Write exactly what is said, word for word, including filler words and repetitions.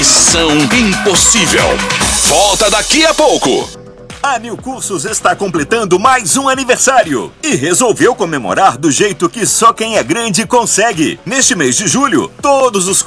Missão Impossível. Volta daqui a pouco. A Nil Cursos está completando mais um aniversário e resolveu comemorar do jeito que só quem é grande consegue. Neste mês de julho, todos os